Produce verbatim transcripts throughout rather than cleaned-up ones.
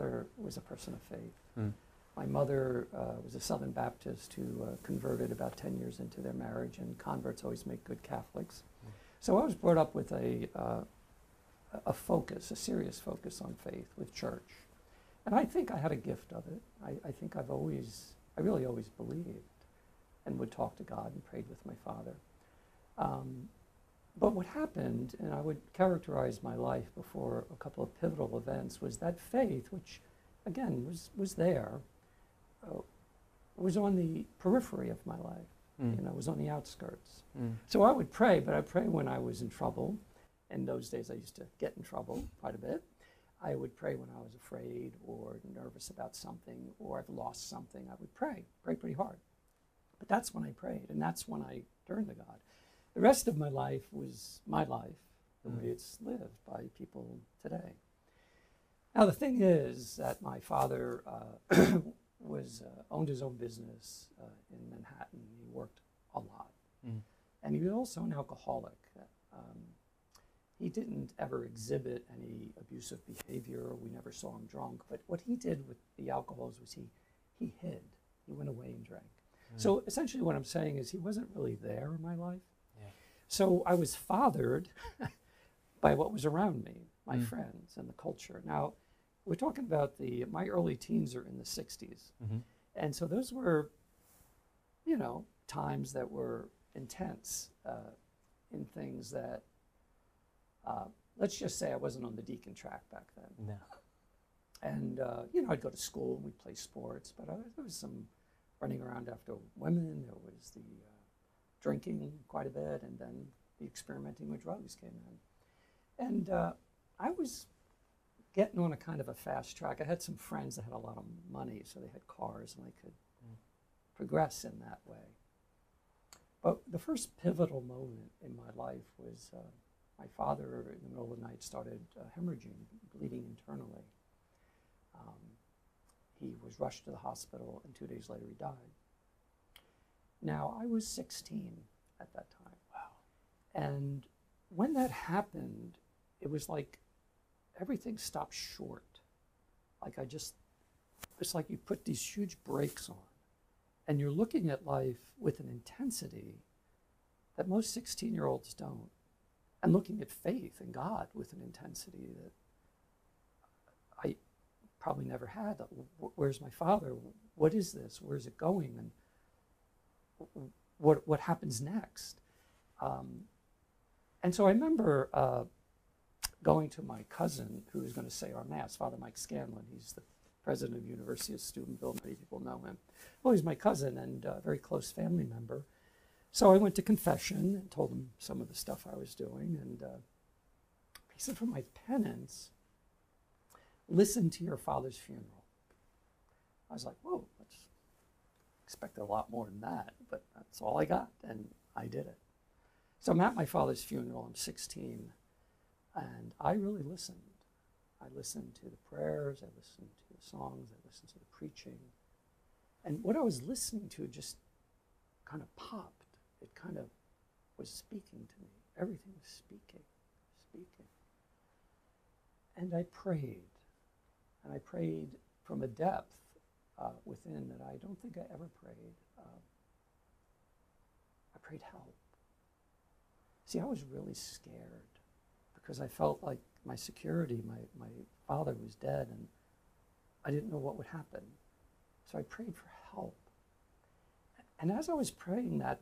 father was a person of faith. Mm. My mother uh, was a Southern Baptist who uh, converted about ten years into their marriage, and converts always make good Catholics. Mm. So I was brought up with a, uh, a focus, a serious focus on faith with church. And I think I had a gift of it. I, I think I've always, I really always believed and would talk to God and prayed with my father. Um, but what happened, and I would characterize my life before a couple of pivotal events, was that faith, which again was, was there, uh, was on the periphery of my life. Mm. You know, was on the outskirts. Mm. So I would pray, but I'd pray when I was in trouble. In those days I used to get in trouble quite a bit. I would pray when I was afraid or nervous about something or I've lost something. I would pray, pray pretty hard. But that's when I prayed, and that's when I turned to God. The rest of my life was my life, the mm. way it's lived by people today. Now the thing is that my father uh, was uh, owned his own business uh, in Manhattan. He worked a lot, mm. and he was also an alcoholic. Um, he didn't ever exhibit any abusive behavior. We never saw him drunk. But what he did with the alcohols was he he hid. He went away and drank. Mm. So essentially, what I'm saying is he wasn't really there in my life. Yeah. So I was fathered by what was around me, my mm. friends and the culture. Now, we're talking about the, my early teens are in the sixties. Mm-hmm. And so those were, you know, times that were intense uh, in things that, uh, let's just say I wasn't on the deacon track back then. No. And, uh, you know, I'd go to school and we'd play sports, but I, there was some running around after women, there was the uh, drinking quite a bit, and then the experimenting with drugs came in. And uh, I was getting on a kind of a fast track. I had some friends that had a lot of money, so they had cars, and I could mm. progress in that way. But the first pivotal moment in my life was uh, my father, in the middle of the night, started uh, hemorrhaging, bleeding internally. Um, he was rushed to the hospital, and two days later he died. Now, I was sixteen at that time. Wow. And when that happened, it was like everything stopped short. Like I just, it's like you put these huge brakes on, and you're looking at life with an intensity that most sixteen-year-olds don't, and looking at faith and God with an intensity that I probably never had. Where's my father? What is this? Where's it going? And what what happens next? Um, and so I remember uh, going to my cousin who was going to say our Mass, Father Mike Scanlon. He's the president of University of Steubenville. Many people know him. Well, he's my cousin and a very close family member. So I went to confession and told him some of the stuff I was doing. And uh, he said, for my penance, listen to your father's funeral. I was like, whoa, that's expected a lot more than that, but that's all I got, and I did it. So I'm at my father's funeral. I'm sixteen, and I really listened. I listened to the prayers, I listened to the songs, I listened to the preaching. And what I was listening to just kind of popped. It kind of was speaking to me. Everything was speaking, speaking. And I prayed. And I prayed from a depth uh, within that I don't think I ever prayed. Uh, I prayed help. See, I was really scared because I felt like my security, my, my father was dead, and I didn't know what would happen. So I prayed for help. And as I was praying that,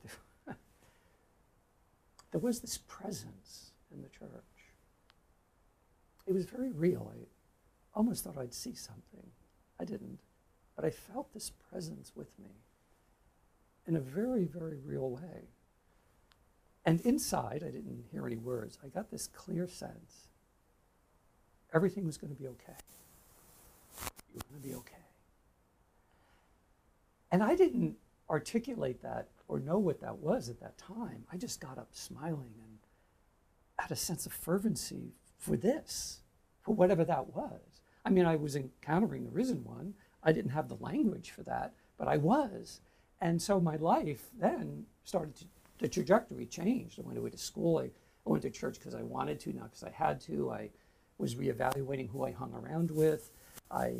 there was this presence in the church. It was very real. I almost thought I'd see something. I didn't. But I felt this presence with me in a very, very real way. And inside, I didn't hear any words. I got this clear sense everything was going to be okay. You were going to be okay. And I didn't articulate that or know what that was at that time. I just got up smiling and had a sense of fervency for this, for whatever that was. I mean, I was encountering the risen one. I didn't have the language for that, but I was. And so my life then started to, the trajectory changed. I went away to school. I, I went to church because I wanted to, not because I had to. I was reevaluating who I hung around with. I